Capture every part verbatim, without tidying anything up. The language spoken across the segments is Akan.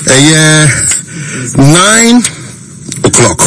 uh, nine o'clock.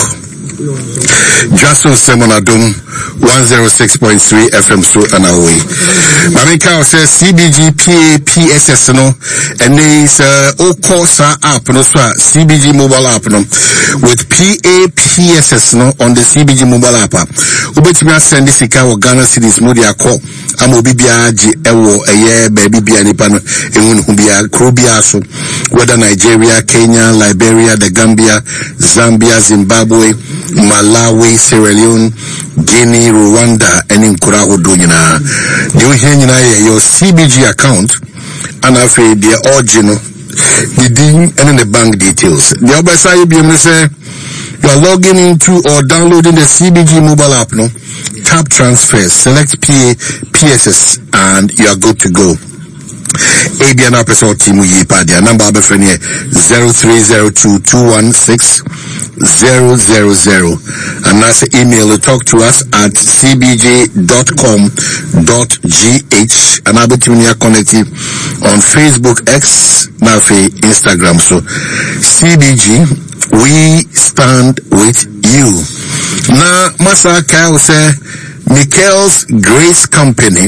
Jason Semonadum one oh six point three F M so and away. Mamika says C B G P A P S S no and is uh Okosa app no so C B G mobile app no with P A P S S no on the C B G mobile app. Ubetimi send this ika wo Ghana cities mo dia call am obi bia gi ewo eye baby bia nipa no ehun hu bia kro bia so whether Nigeria, Kenya, Liberia, the Gambia, Zambia, Zimbabwe, Malawi, Sierra Leone, Guinea, Rwanda, and in Kurahodo, you know, you hear your C B G account, and I feel the original, the D and the bank details. The other side, you be able to say, you are logging into or downloading the C B G mobile app, no? Tap transfers, select P A P S S, and you are good to go. A B N episode team Yipadia number of zero three zero two two one six zero zero zero and that's the email to talk to us at c b j dot com dot g h and I'll be connected on Facebook, X, Nafi, Instagram. So C B G, we stand with you. Now Masaka will say Michael's Grace Company.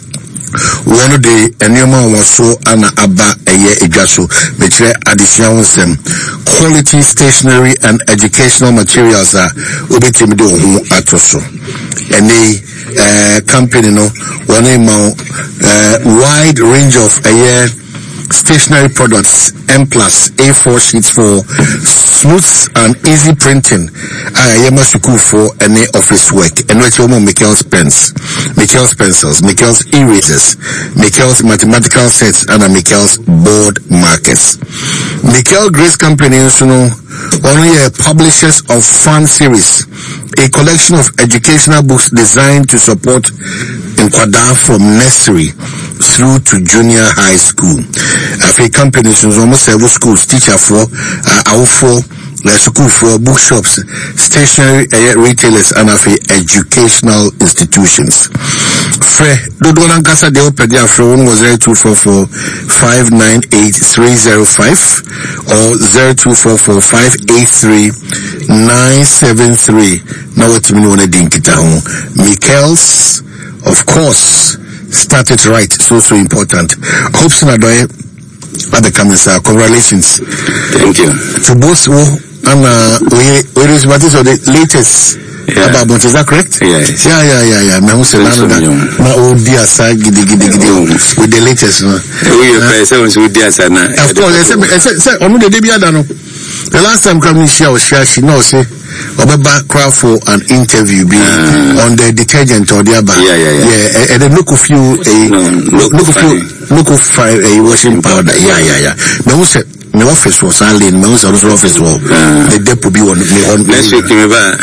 One day, and your man was so an abba a year ago, which additional some quality stationery and educational materials are ubitimido at also. And the uh, company, no, one amount, uh, wide range of a year stationery products, M plus A four sheets for smooth and easy printing. I am a school for any office work. And what you want, Michael's pens, Michael's pencils, Michael's erasers, Michael's mathematical sets, and a Michael's board markers. Michael Grace Company, you know, only a publishers of fun series, a collection of educational books designed to support Nkwada from nursery through to junior high school. A company is almost several schools, teacher for, uh, our for, uh, school for bookshops, stationery uh, retailers, and of educational institutions. Fre, do do nankasa de open their phone was zero two four four five nine eight three zero five or zero two four four five eight three nine seven three. Now what you mean when I didn't get home? Michael's, of course, started right, so so important. Hope so Nadoye at the comments. Congratulations. Thank you. To both who and uh we we is what is the latest yeah. About is that correct? Yes. Yeah, yeah, yeah, yeah. My husband that my old dear side gidi gidi gidi with the latest no. We person with dear side na. Of course, I said say on the day biada no. The last time come share or share she know say Obaba crowd for an interview be uh, on the detergent or the other. Yeah, yeah, yeah. Yeah, and then look of you a look of you look of fire a washing powder. Yeah, yeah, yeah. My husband my office was alien, my office was the depot be on me on next week me ba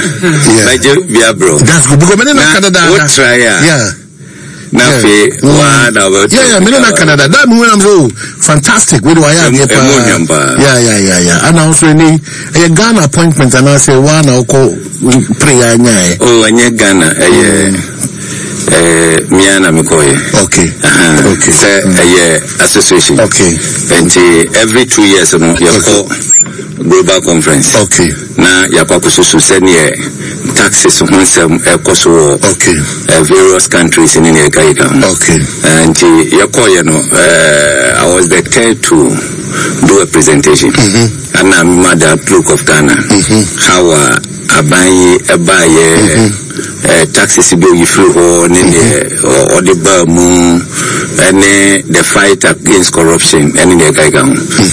yeah bro that's good because me na Canada what try yeah na fe one about yeah yeah me na Canada that me when I'm so fantastic we do I have yeah yeah yeah yeah and also any a Ghana appointment and I say one I call prayer nya oh anya Ghana eh eh miana mikoye okay uh, okay say mm. uh, association okay and uh, every two years you know you okay. call global conference okay na ya kwa kususu send ye taxes on some ekoso okay uh, various countries in the Gaika okay and uh, you call you know uh, I was the care to do a presentation mm-hmm. and I'm mother look of Ghana mm-hmm. how uh, abayi abaye mm-hmm. Uh, taxes bill you flew on in the or the Bamu and the fight against corruption and in the Gaigan.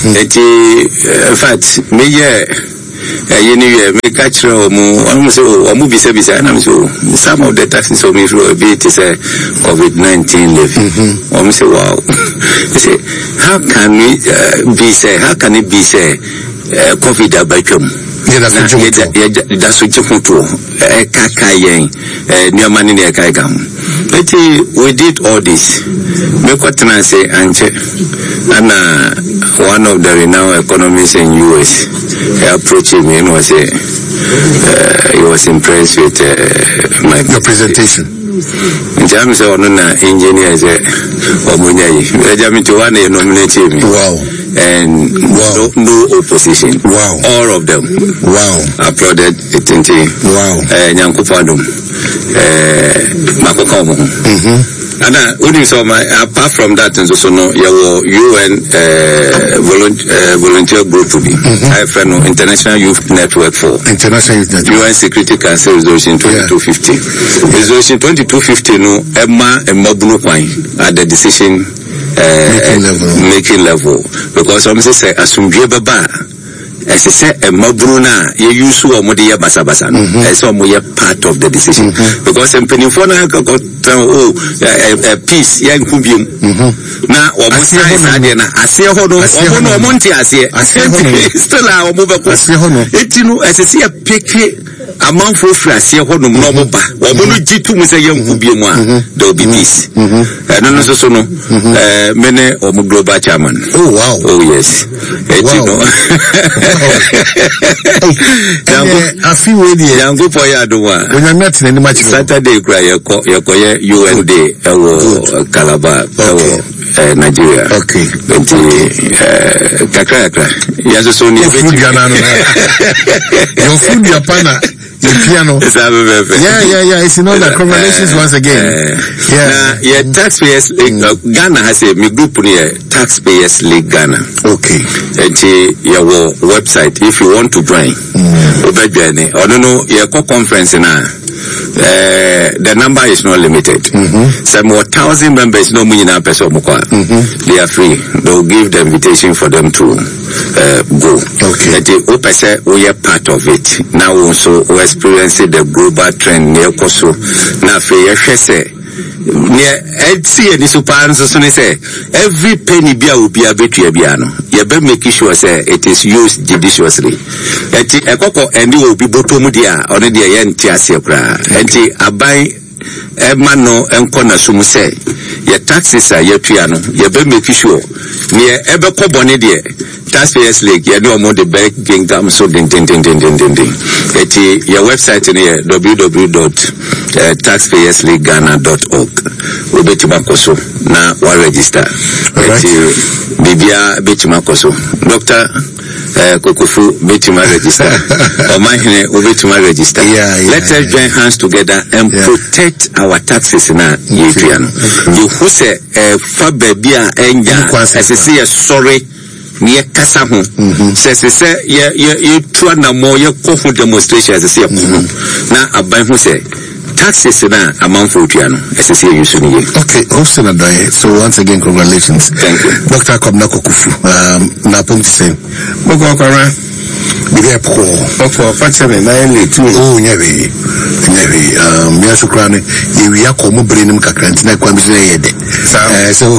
In fact, me yeah, you know, me catch or almost or movie service and I'm so some of the taxes on me through a bit is a COVID nineteen levy. I'm say wow. You say how can we uh, be say how can it be say uh, COVID abacum? Yeah, that's what you do. Yeah, that's what you do. Eh, kakayen, eh, new money in the kagam. But we did all this. Me kwatana say anje, and one of the renowned economists in U S he approached me and was say, uh, he was impressed with uh, my your presentation. James on an engineer is a Omunyai. Jamie to one nominated me. Wow. and wow. no, no opposition. Wow. All of them. Wow. Applauded it. Wow. Eh, Nyankupadum. Eh, Makokomo. Mm-hmm. And uh, so my, apart from that, and so no, you U N uh, volunteer, uh, volunteer group to be. Mm-hmm. I F N O, International Youth Network for International Youth Network. U N Security Council Resolution twenty-two fifty. Yeah. Resolution twenty-two fifty no, Emma and Mabunu Kwai at the decision uh, making level. Making level. Because some say, Asumdre Baba. As I say, a mabruna, you use who are Modia Basabasa, as some way part of the decision. Mm-hmm. Because in Penifona got oh, a piece, young Kubium. Now, almost I see a hono, or Monte, I see still our mobile. It, you know, as I see a picky amount for Frassia, Hono, Nomoba, or Monu Jitu, Mister Young Kubium, there will be peace. I don't know, so no, many or global chairman. Oh, wow. Oh, yes. I feel with you. Young go for Yadua. When I'm not in any match Saturday, cry your U N D, Calabar, Nigeria. Okay. Kakaka. Yes, so your food, your food, your pana. The piano. Yeah, yeah, yeah. It's in all the congratulations once again. Yeah. Yeah, Taxpayers League. Ghana has a group here. Taxpayers League Ghana. Okay. And your website, if you want to join. Over journey. I don't know, your conference now. Uh, the number is not limited. Mm-hmm. Some more thousand members, no money now, person mm-hmm. They are free. They'll give the invitation for them to uh, go. Okay. The opposite, we are part of it. Now also, we experience the global trend near Koso. Now, for your say, near see any supans, so say every penny beer will be a bit biano. You better make sure say it is used judiciously. A coco and you will be botomudia on the end tiasia. And I buy a mano and corner sum say your taxes are your piano. You better make sure near ever cobonidia. Taxpayers League, you know more the back game so ding ding ding ding ding ding ding. Your website in here w w w dot taxpayers league ghana dot org. We bet Makoso na wa register. Bibia bet Makoso. Doctor Kokufu bet ma register. Omahine we bet ma register. Let us join hands together and yeah. protect our taxes na yefiano. You who say fa bebia enja as see sorry near Kasahu says, say, yeah, you try no more, you go for demonstration as a say, now, a by who say, taxes na amount for piano, as I say, you should need. Okay, also na die. So, once again, congratulations. Thank you. Doctor Kwabena Kokufu, um, na point say, Mogokara, Bidia Pro, Doctor Fatchame, nine late, oh, never, never, um, Yasukrani, you are como brain Kakrantina Kwamisi. So,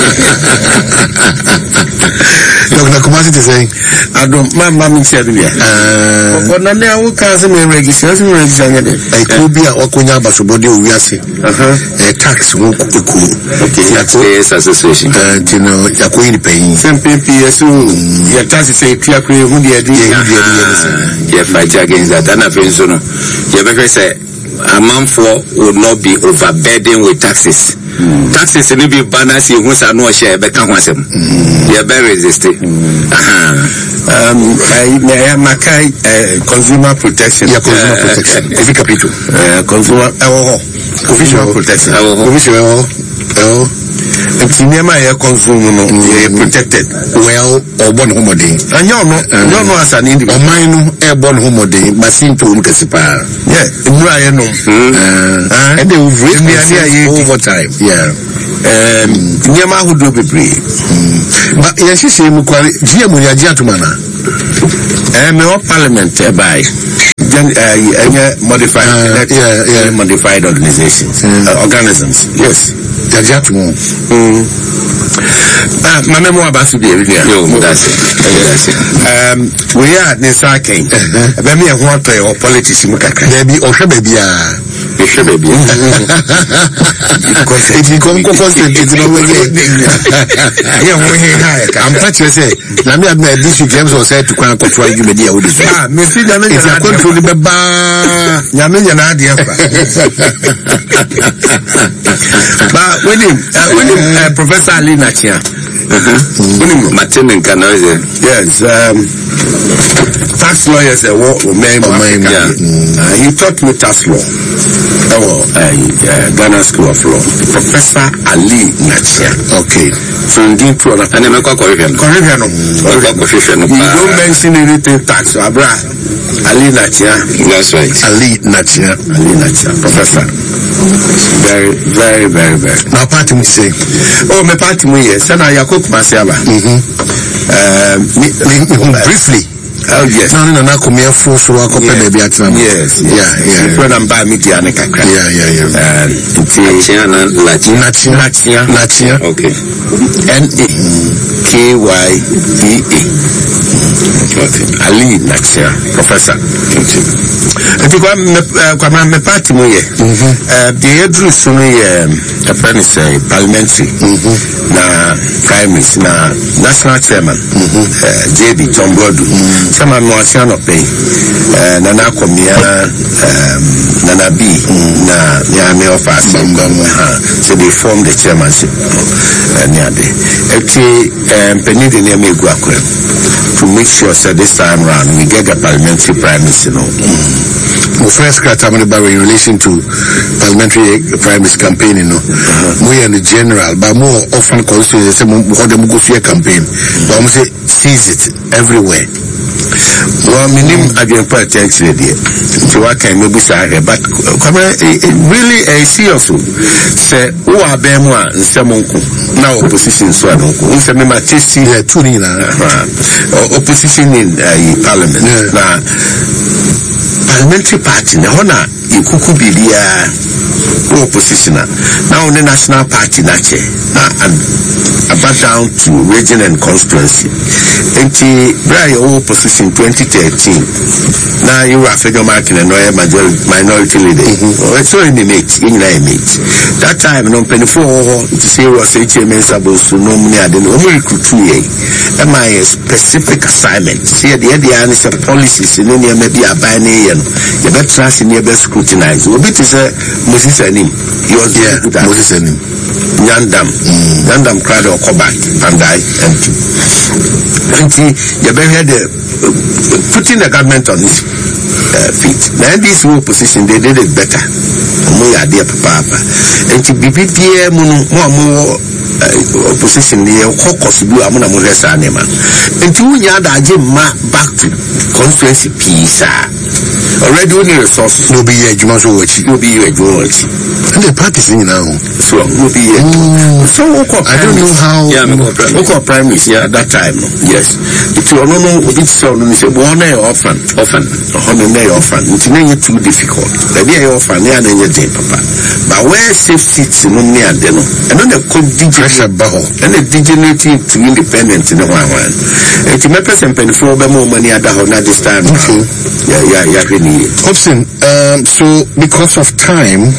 Doctor Kumasi to say, I don't, my mammy said, uh, but now I will cancel my registration. I could be a Okunya Basubodi, we are saying, a tax won't cool. Okay, Taxpayers Association, and you know, you're going to pay some P S O. Your tax is a clear, who the idea, you fight against that. And I feel so. You better say, a month for will not be overburdened with taxes. Mm. Taxes in the banners you want to know share but can't want them. You are very resistant. Um, I am Makai consumer protection. Yeah, consumer protection. Every capital. Consumer official protection. Official. Oh. And cinema air consume no protected. Well, or one homody. And you know, you know as an individual. Or mine airborne homody, but simple Mukasipa. Yeah, I know. And they will raise me over time. Yeah. Um, Nyama who do be free. But yes, you see, Mukwari, Gia Muya Jatumana. And no parliament by. Then, uh, modified, uh, yeah, yeah, modified organizations, uh, organisms. Yes. Jajatumo. Mm. Ah, my memoir about to be here. Yo, that's it. That's it. Um, we are in Saki. Let me have one player or politics in Mukaka. Baby, or baby, ah, baby. If you come constant, it's no way. Yeah, I'm touching say. Let me have my district games or say to control you media with this. Ah, Mister Daniel, it's a control the bar. Yamin Yanadia. But William, uh, William, uh, Professor Alina Chia, uh-huh. Martin and Canoise. Yes, um, tax lawyers are what remain. Yeah. Uh, he taught me tax law. Oh, uh, uh, Ghana School of Law. Professor Ali Nachia. Okay. So indeed, to an and I'm a Caribbean. Caribbean. You don't mention anything tax. Abra Ali Nachia. That's right. Ali Nachia. Ali Nachia. Professor. Very, very, very, very. Now, party me say. Oh, my party me yes. And I cook myself. Um, briefly. Oh yes. No, no, no. Come here for so I can maybe at some. Yes. Yeah, yeah. When I'm by me, yeah, yeah, yeah. And Nachia, Nachia, Nachia, Nachia. Okay. N A K Y E A. Okay. Ali Nachia, Professor. I think I'm a party mo ye. The Edru Sunu ye apprentice parliamentary. Na primaries na national chairman. J B John Brodu. Some are more son of pay. Nana Komia, Nana B, Na Yami of us. So they formed the chairmanship. Actually, Penny the name to make sure that this time round we get a parliamentary primacy. My first crack in relation to parliamentary primaries campaign, you know, we are the general, but more often constituency what the Mugufia campaign. But I'm say seize it everywhere. Well, minimum again per text lady. So I can maybe say, but come really a seriously say, who are Bemwa and Samonku now opposition so I don't go. If I'm a tasty tuning opposition in parliament now. Parliamentary party, the honor you could be the opposition now the national party nature and about down to region and constituency. And the opposition twenty thirteen. Now you are federal marking and minority leader. It's all in the mate, in the mate. That time, no penny for to say was H M S supposed to know me. I didn't only recruit am I a specific assignment? See, at the end, the answer policies in India maybe a binary. You better trust in your best scrutinize. What it is a Moses and him. He was there. Moses and him. Yandam. Yandam cried or Kobat and died empty. Empty. You better had putting the government on his uh, feet. Now, this whole position, they did it better. We are there, Papa. And to be here, more more opposition, the caucus blue, I'm going to move anima. And to Yada, back to constituency peace. Already only resources will be a Jumaso watch, will be a George. And the party singing now. So will be a so I don't know how yeah, local primaries, yeah, at that time. Yes. It's no no it's so no say one often, often, honey often. It's not too difficult. The day often near the day, Papa. But where safe seats no near them. And then the code digital baho and the degenerating to independent in the one one. And to make us and penny for more money at the whole not this time. Yeah, yeah, yeah, really. Hobson, um, so because of time,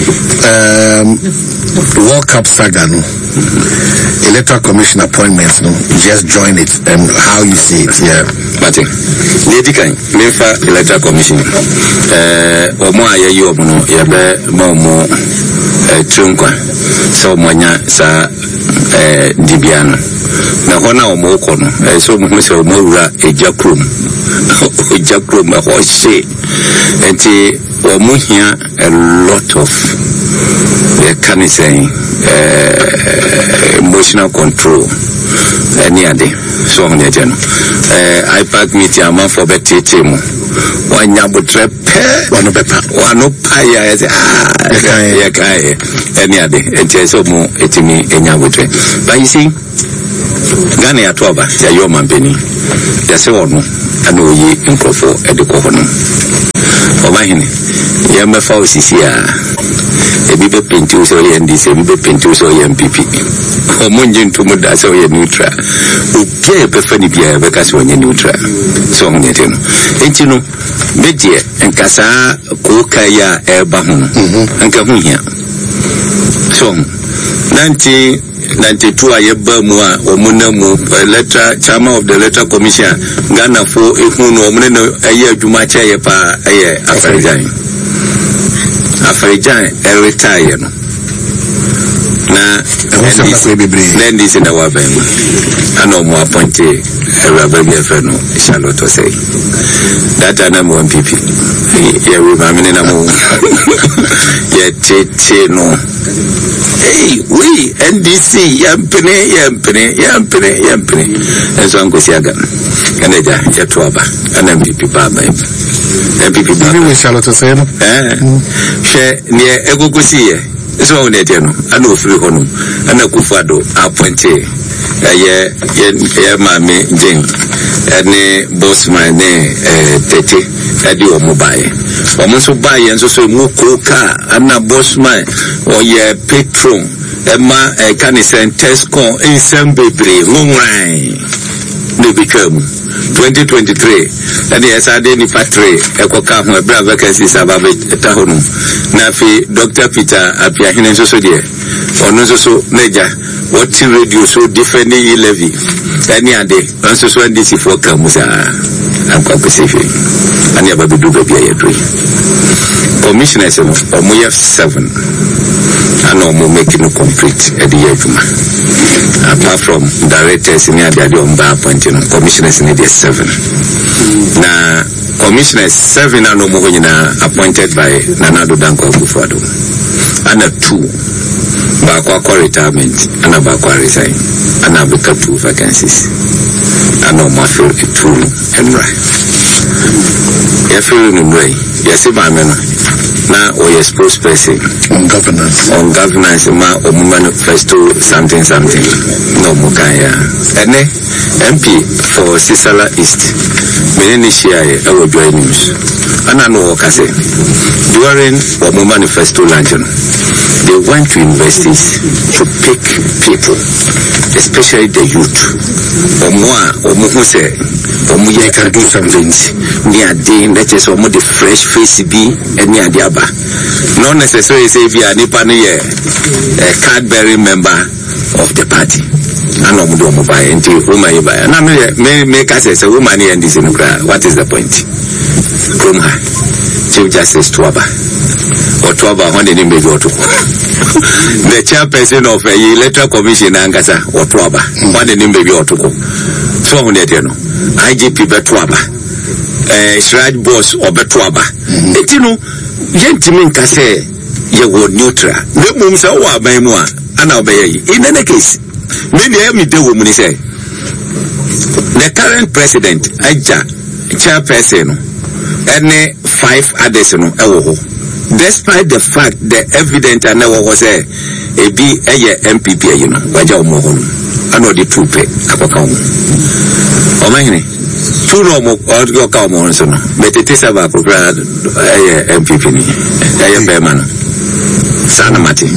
um, World Cup saga, no, electoral commission appointments, no, just join it and how you see it, yeah. Martin, Lady Kang, Lefa electoral commission, uh, or more, yeah, you know, yeah, more, more, uh, Trunkwa, so Monya, sa, uh, Dibiano. Na hona omoko no eh so mo se omura ejakrum ejakrum a ho she enti omo hia a lot of the can is saying uh, emotional control any ade so on the jeno eh I pack meet am for better team wanya botre pe wano bepa wano pa ya ah ya kai any ade enti so mo etimi enya botre but you see Ghana ya toba ya yo mambeni ya se wono ana oyi nkofo edeko hono obahini ya mefa osisi a ebi be penti so ye ndise ebi be penti so ye M P P omonje ntumu da so ye neutral oke be fani bia be ka so ye neutral so ngete no enti no medie nkasa ko kaya eba ho nka hu hia so nanti ninety-two ayeba mu a omunamu letter chairman of the letter commission Ghana for ehunu omune aye adwuma cha ye pa aye afarijan afarijan e retire no na then this in the wabema ano mo appoint Rabbi Biafeno Charlotte say that ana mo M P P ya we ma mene na mo ya tete no hey we N D C yampene yampene yampene yampene enso ankosiaga kaneja ya tuaba ana M P P baba M P P baba we Charlotte say no eh she ne egogosie so on ete no ana ofiri ho no ana kufado appointe ye ye ye mame jeng ene bossman ne eh tete adi o mobile o mo so buy enso so mu koka ana bossman o ye petron ema e kanisen tescon insem bebre nwanwan ne bitwam twenty twenty-three and yes I didn't factory ekoka ho ebra vacancies ababe etahonu na fi Doctor Peter apia hinen so so de onu so so neja what radio so defending levy any ade so so N D C for kamusa akwa sefi ani ababe du bia ye three commissioners o mo ye seven and no mo make no complete at the eduma apart from directors in the ade on ba appointing commissioners in the seven na commissioners seven and no mo nyina appointed by Nana Addo Dankwa Akufo-Addo and a two ba kwa retirement and a ba kwa resign and a book two vacancies and no more fill two and right ya fill in right yes ba me no na o yes spokesperson on governance on governance ma o manifesto something something no mo kan ya ene M P for Sisala East menene share e wo join news ana no ka say during o manifesto launch they went to universities to pick people especially the youth o mo a o mo ho say o mo ye can do something ni ade that is o mo the fresh face be any ade aba not necessarily say be an nipa ne a card bearing member of the party and no do mo buy until woman you buy na me me make us say woman here in this what is the point come ha Chief Justice Tuaba or Tuaba when the name be go to the chairperson of a electoral commission angasa or Tuaba when the name be go to so on there no I G P be Tuaba eh Shraj boss or be Tuaba et you know gentlemen ka say you were neutral we mum say o aban mu a ana obey in any case me dey me dey wo mu ni say the current president Aja chairperson any five others no ewo ho despite the fact the evidence and now was say e bi eye M P P you know waja omo ho ana the two pe akoka ho o mahini two no mo o ka omo so no betete saba program eye M P P ni eye be man sana mati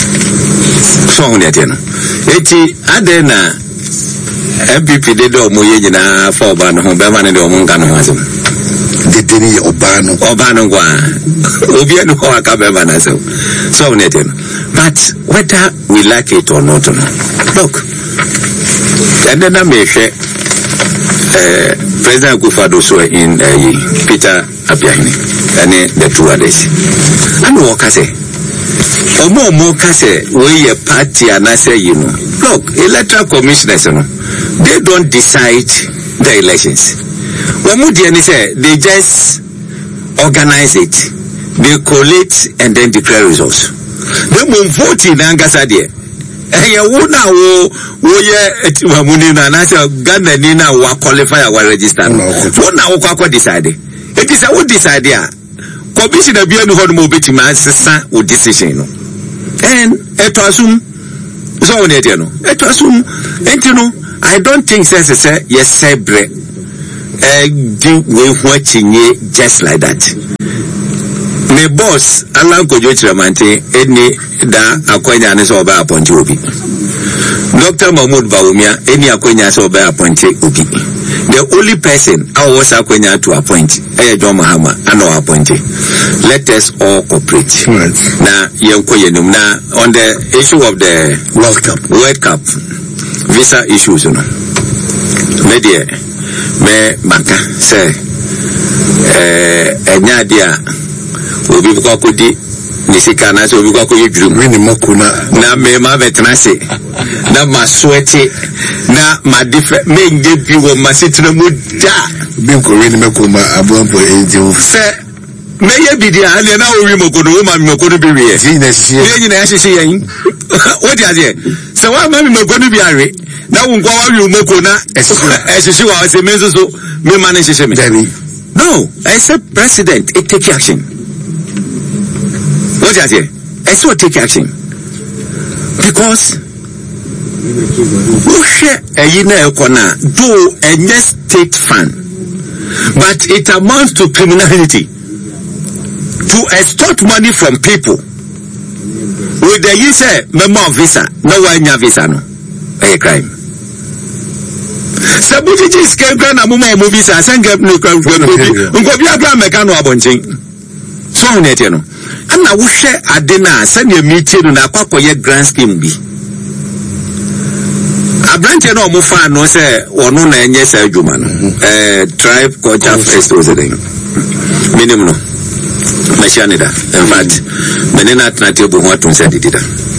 so on yet no eti ade na M P P de do mo ye nyina for ba no ho be man de o mo nka no ho asem the deni obano obano kwa obi enu kwa kabeba na so so on it but whether we like it or not no look and then I may share uh, President Akufo-Addo so in uh, Peter Abiahini and the two others and what can say omo omo ka say we a party and I say you know look electoral commissioners no they don't decide the elections. Say they just organize it, they collate and then declare results. They will vote in Angasadia. Eh, ya wona wo wo ye etimamuni na na say Ghana ni na wa qualify our register. Wona wo kwa decide. It is a wo decide ya. Commissioner bi enu ho mo betima asesa wo decision no. And eto asum so wona ete no. Eto asum enti no I don't think say say yes say bre. Uh, do we watching it just like that? My boss, Alan Kojo Chiramante, any da akwenya ne so ba appoint obi. Doctor Mahmoud Bawumia, any akwenya so ba appoint obi. The only person I was akwenya to appoint, eh John Mahama, and no appoint. Let us all cooperate. Right. Na yenko yenum na on the issue of the World Cup, World Cup visa issues, no. Media. Me maka say eh enya dia obi ko kodi nisika na so bi kwa ko yedwum we ni mokuna na me ma betrase na ma sweaty na ma different me nge bi wo ma sitira mu da bi ko we ni mekuma abompo eje se me ye bi dia na na o wi mokodo wo ma mi mokodo bi wi e ti na sisi ye nyina ya sisi yen o di ade se wa ma mi mokodo bi are na wo nkwa wa wi mokona esisi wa se me so me ma na sisi me no I said president it take action what is it I said take action because who share a yina ekona do a state fund but it amounts to criminality to extort money from people with the use memo visa no one visa no a crime sabuti just came na mama mo visa sanga no kwa ngo bia bia meka no abonchin so on ete no ana wo hwe ade na sane meeting no na akwakoye grand scheme bi abrante no mo fa no se wono na enye sa adwuma no eh tribe culture festival zedin minimum no Mashanida. In fact, menena na table ho atun se didida.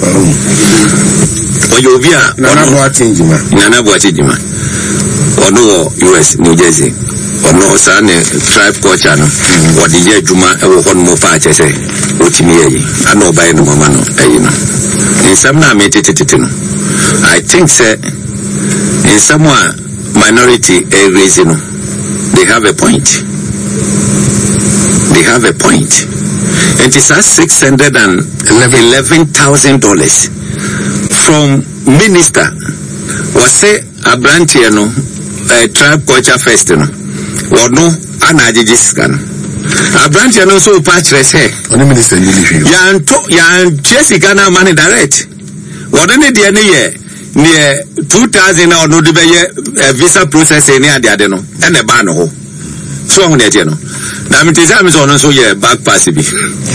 Oyo bia na bo atinjima. Na na bo atinjima. Ono U S New Jersey. Ono sa ne tribe culture no. Wodi ye adwuma e wo hon mo fa chese. Otimi ye. Ana obai no mama no ayi no. In some na me tete no. I think say in some minority a reason they have a point. They have a point. It is at six hundred and eleven thousand dollars from minister. Was say a branch, you know, a tribe culture fest, you know, or no, anajis can. A branch, you know, so patch say. Only minister, Yan to Yan Jessica money direct. What any day near near two thousand or no the visa process near the adeno and a ban ho. So on the you know. Na miteza mizono so ye back pass bi.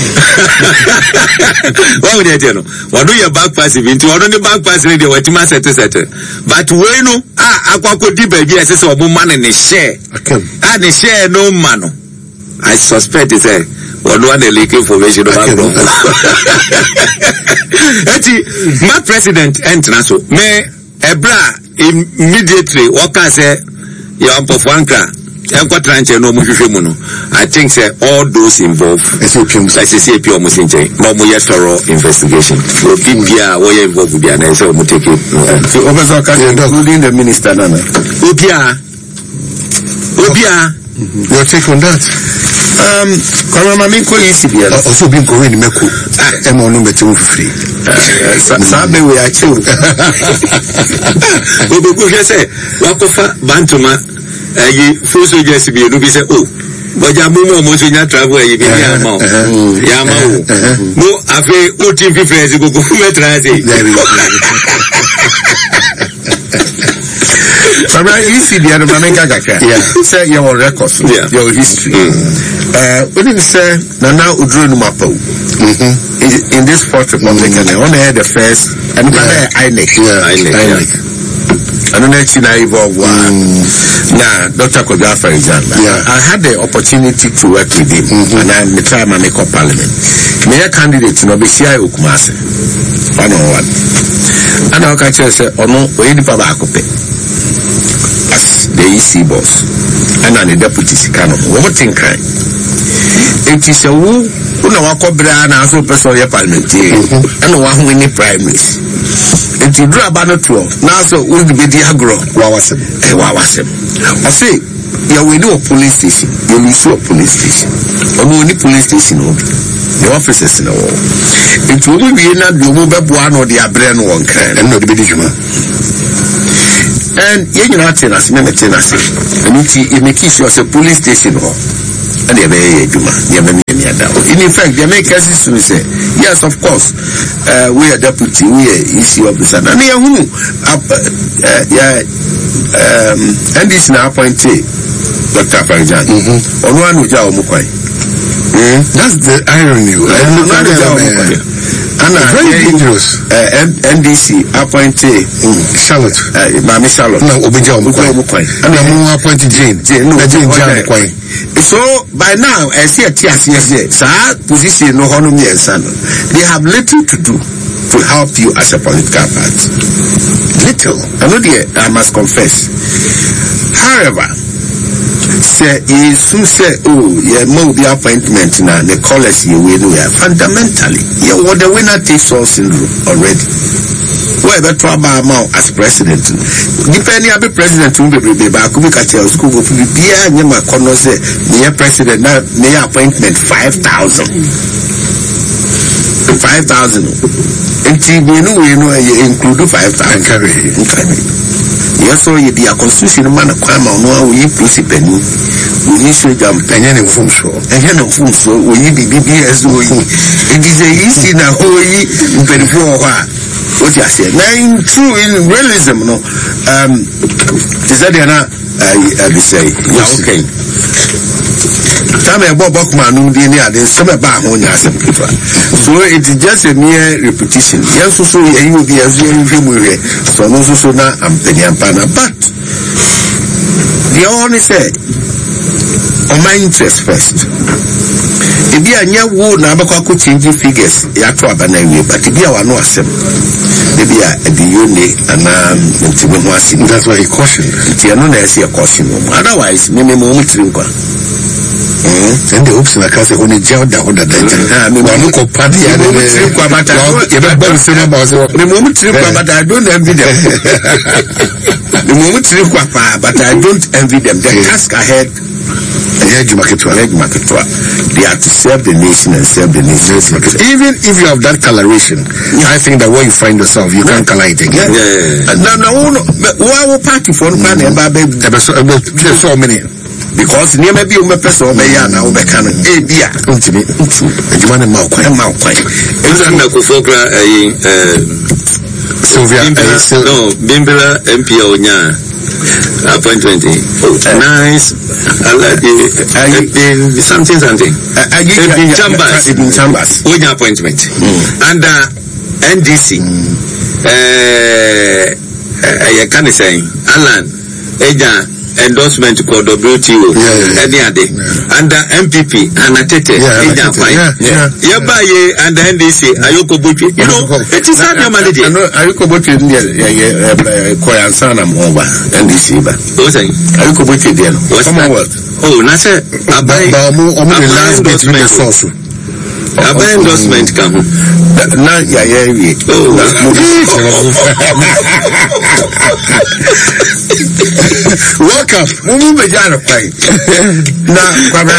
What would you know? What do you back pass bi? Nti odo ni back pass ni de watima settle settle. But we no ah akwako di baby ese so obo man ne share. Okay. Ah ne share no man. I suspect is a what one the leak information about bro. Eti my president enter so me ebra immediately waka say you am for Franka. I think say all those involved as I say pure musinche no more thorough investigation. So Bibia we involved with and so we take it. So officer including the minister Nana. Obia Obia your take on that? Um Kama Minko is here. Also being going in Meku. I'm on number two free. Sabe we are two. We go say Wakofa Bantuma eh foso just be no be say oh boja mumu mo so nya travel eh bi ya ma ya ma o no afi o team fi friends go go metra say Sabra easy the other man kakaka say your records your history uh when you say na now udro no mapa in this fourth republic and on the first and I N E C I N E C I don't know if I evolve one. Now, Doctor Kojo Afari-Gyan, I had the opportunity to work with him, mm-hmm. and I'm the time I make up parliament. Mayor candidate, you know, B C I Ukumase. One on one. And I'll catch you say, oh no, we need Papa Akope. As the E C boss. And I'm the deputy Sikano. What think I? It is a woo, who know what Cobra and also person your parliamentary, and one who winning primaries. It you draw about twelve. Now so will be the agro. Wawasem. Eh wawasem. I say you will do a police station. You will see a police station. Or no any police station no. The officers in the wall. It will be not the mobile one or the brain one kind. And not the bidjuma. And you know what tennis, never tennis. And it make you a police station or and they may do in fact, they make cases to say, yes, of course, uh, we are deputy, we are E C officer. And they are who? Yeah, um, and this now appointed Doctor Afari-Gyan. On one who jaw mukwai. That's the irony. very dangerous. Uh, N D C appointed mm. Charlotte. Uh, Mami Charlotte. No, Obija Omukwe. And I'm appointed Jane. Jane, no, Jane Omukwe. So by now, I see a T S S, sir, position no honor me and son. They have little to do to help you as a political party. Little. I know the, I must confess. However, say is soon say, oh, yeah, more the appointment now, the callers you will do fundamentally. Yeah, what the winner takes all syndrome already. Whatever trouble amount as president. Depending on the president who will be back, we can tell school will be here, and my corner say, near president, now, near appointment five thousand. Five thousand. And T V, no, you know, you include five thousand. Yes, so you be a constitution man, a crime on one, we pussy penny. We need to jump and then from so. And then from so, we need to be as we. It is a easy now, we in four. What you say? Now, in true, in realism, no, um, is that I, I say, yeah, okay. Some about Bachman, there's some about so it is just a mere repetition. Yes, so you will be as young as so no, so now I'm penny and pana. But the only say, on my interest first. If you are near wood, now could change figures, you have to have an area, but if you are no assembly, maybe at the unit and um, that's why you caution. It's a non as a caution. Otherwise, maybe more drink. And the hopes in a case when it jailed down the danger. I mean, one look of party and the moment trip, but I don't envy them. The moment trip, but I don't envy them. The task ahead. They are to serve the nation and serve the nation. Even if you have that coloration, yeah. I think that where you find yourself, you yeah. can't color it again. Yeah. No, no, no. Why would party for one man and baby? There's so many. Because near maybe you may press over Yana over Canon. Eh, yeah, ultimate. You want a mouth, a mouth. It's a Nakufokra, Sylvia, no, Bimbila, M P O Nya. Appointment. Oh, nice. I like it. Something, something. I in Chambers. In Chambers. With appointment. Under N D C. I can't say. Alan. Eja. Endorsement for W T O. Any other. Under M P P. Anatete. Eja. Yeah. Yeah. By under N D C. Ayoko Buchi. You know, it is not your malady. Ayoko Buchi. Yeah, yeah. Koyansana Mova. N D C. What's saying? Ayoko Buchi. Commonwealth. Oh, that's it. Abai. Abai last bit with the source. Abai endorsement come. Now, yeah, yeah, yeah. Welcome. Mumu Bejana Pai. Now,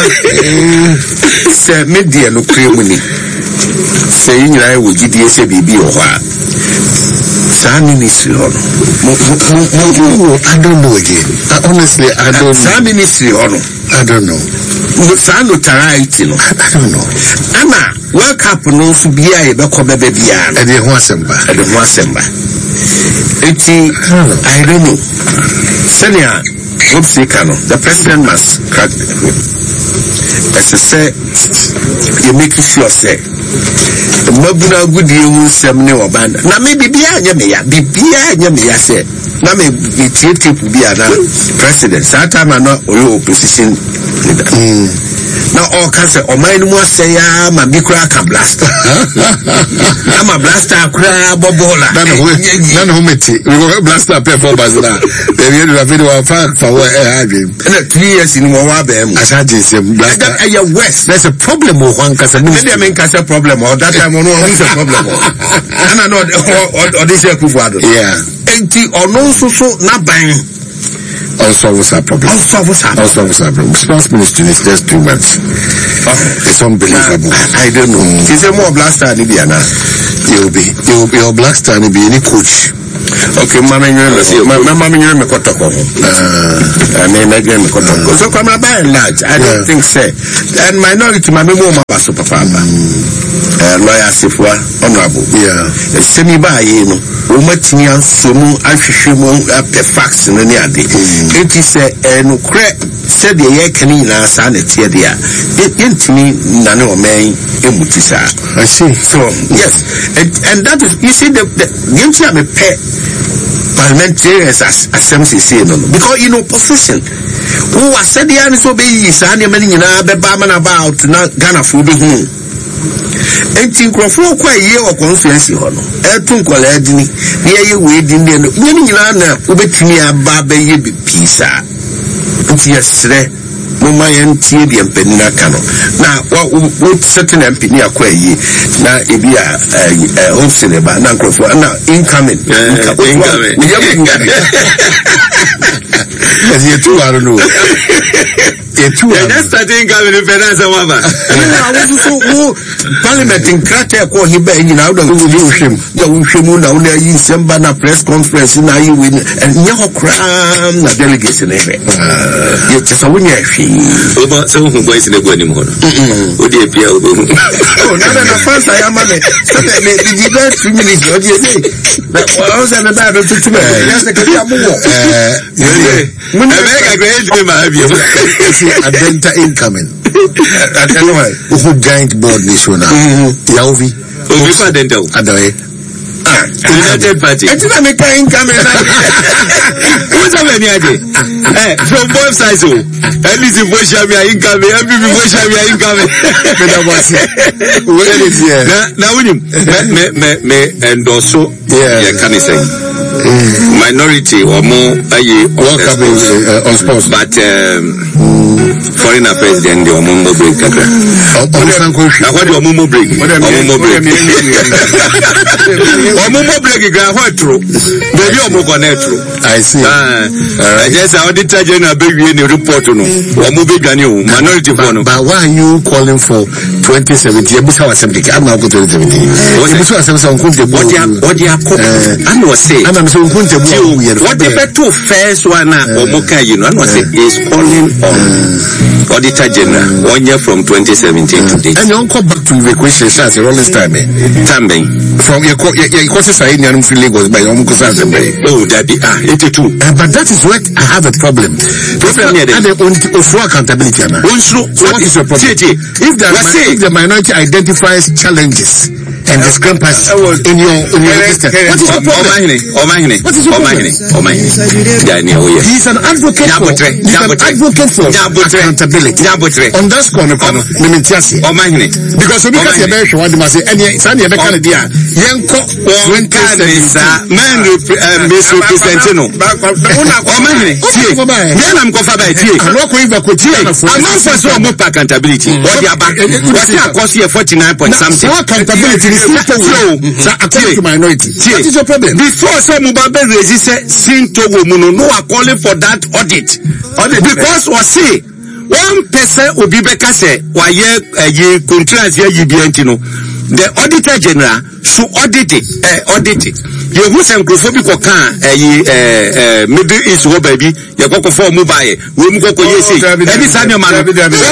say, media no criminal. Saying I will give you a baby or what? Some ministry on. I don't know again. Honestly, I don't know. Some ministry on. I don't know. Some notoriety. I don't know. Anna, work up no to be a baby. And the Wasemba. And the Wasemba. It's I don't know. Senior, what's the canon? The president must crack the whip. As I say, you make sure say. The Mabuna good you seven or band. Now maybe be a yamia, be a yamia say. Now maybe it's to be a president. Sometimes I'm not your opposition leader. Now all can say, or mine more say, I'm a big crack and blaster. I'm a blaster, crab, bobola. None of it. We will blaster performance now. They will have video of fact for where I have him. And three years in Moabem, as I did him. West. There's a problem with one Casa. Maybe I mean Casa problem, or that time on who's a problem. And I know, or this year, yeah. Eighty or no, so so not buying. Also, what's our problem? Also, what's our also what's our problem? Sports ministry is just too much. It's unbelievable. I don't know. Is there more blaster than Indiana? You'll be, you'll be a blaster than be any coach. Okay, mama you my mama you me kotoko. Uh, I mean I get me kotoko. So come by and large, I don't think say. And minority my memo so papa. Uh, lawyer Sifwa honorable. Yeah. Semi ba ye no. Umati an somu ahwehwemu ape facts no ne ade. Enti say eno kre said the year can in answer the tear there. Intimi none of men emutisa. I see. So yes, and, and that is you see the the you have a pet parliamentarians as assembly say no because in opposition who was said the answer be is any many in a bebaman about not Ghana food home. Enti nkrofo kwa ye o conference ho no etun kwala adini ye ye we din ne no nyini nyina na obetimi aba ba ye bi pisa nti yesre mo ma ye ntie bi empanina ka no na wo certain empini akwa yi na ebi a home ba na nkrofo na incoming incoming as you two are no etu ya just starting coming in finance waba na wo so wo parliament in krate ko hiba nyina wo da wo hwem ya wo hwem na wo na yi semba na press conference na yi win and nya ho kram na delegation e ye tsa wo nya hwe o ba so hu boys ne go anim ho no o de pia o bo o na na fans I am me so me me di ba two minutes o de say na o sa na da do tutu me yes ke ya mo eh mun na ga great me ma bi Adenta incoming. I don't know why. Who giant board nation now? Yauvi. Obi for Adenta. Adoy. Ah, United Party. It's not make incoming. What's up, Niaje? Eh, from both sides. At least if we shall be incoming, every we shall be incoming. Where is here? Now, when you me me me and also yeah, can you say? Mm. Minority or more welcome uh, on sports, but um, mm. foreign affairs then the Omomo break. Now what do Omomo break? Omomo break. Omomo break. What true? Maybe Omomo connect true. I see. I just auditor general big in the report no. Omomo break new minority for no. But why are you calling for twenty seventeen? Ebusa was seventeen. I'm not going to twenty seventeen. Ebusa was seventeen. What they what they are calling? I know say. So what the better first one or Moka, you know, is calling on Auditor General one year from twenty seventeen to date. And you don't come back to the question as a rolling time. Time from your courses are in your Lagos by Omco. Oh, that be ah, eighty-two. But that is what I have a problem. Problem here, and the accountability. What is your problem? If the minority identifies challenges and discrepancies in your in your system, what is your problem? What is your problem? He's an advocate for he's an advocate for accountability. On that score, because we can say very sure what they must say. And Sunday, I can't do it. Yanko, when can man misrepresenting? Oh man, then I'm going to buy it. I'm not going to put it. I'm not for so much accountability. What you are back? What's your cost here? Forty-nine point something. Accountability is simple. So according to minority, what is your problem? Before some Mubabe resist Sinto Womuno, no are calling for that audit. Audit because we say one person will be better say why ye contract here you be no. The Auditor General should audit it, uh, audit it. You who some grophobic or can uh Middle East wo baby, you go for mobile, we go for yes. Any Samuel man,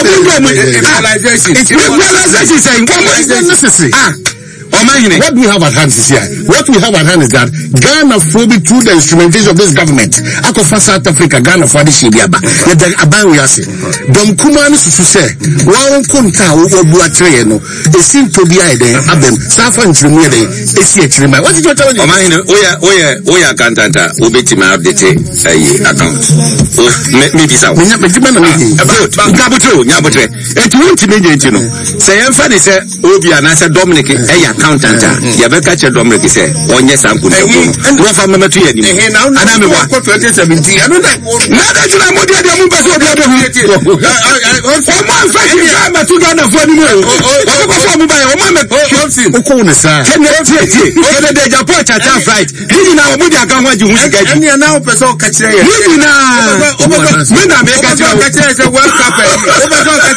it's realization saying necessary. Ah. What we have at hand is here. What we have at hand is that Ghana phobia through the instrumentation of this government. Ako for South Africa, Ghana for the Shibiaba. Yet then Aban we are saying. Dom Kuman to say, one kunta or Buatreno, they seem to be idea, Abem, Safa and Trimere, A C H. What is your telling? Oya, Oya, Oya, Cantanta, Ubetima update account. Maybe so. About Gabuto, Yabutre. It won't mean you know. Say, I'm funny, say, Obia, and I said Dominic, accountant, you better catch a Dominic, say, one yes, I'm good. And one from a two years. And I'm a one for twenty seventeen. I don't know. Now that you are more than a member of the other. For one fashion, I'm a two gun of one year. What by a woman? Okuna, sir. Can you take it? Whether they are poor at half right. You know, what you are going to get. And you are now person catch it. You know, when I make a job, catch it as a world cup.